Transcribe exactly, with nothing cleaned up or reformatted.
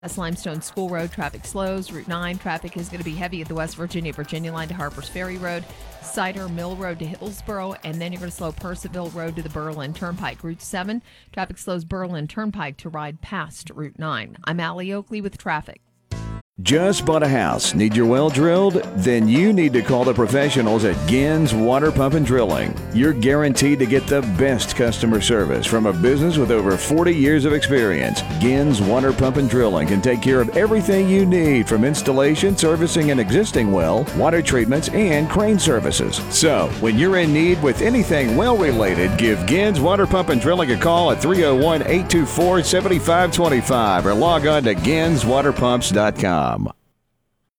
That's Limestone School Road. Traffic slows. Route nine traffic is going to be heavy at the West Virginia Virginia line to Harpers Ferry Road, Cider Mill Road to Hillsboro, and then you're going to slow Percival Road to the Berlin Turnpike. Route seven traffic slows Berlin Turnpike to ride past Route nine. I'm Allie Oakley with traffic. Just bought a house? Need your well drilled? Then you need to call the professionals at Gins Water Pump and Drilling. You're guaranteed to get the best customer service from a business with over forty years of experience. Gins Water Pump and Drilling can take care of everything you need, from installation, servicing an existing well, water treatments, and crane services. So, when you're in need with anything well related, give Gins Water Pump and Drilling a call at three oh one, eight two four, seven five two five or log on to gins water pumps dot com.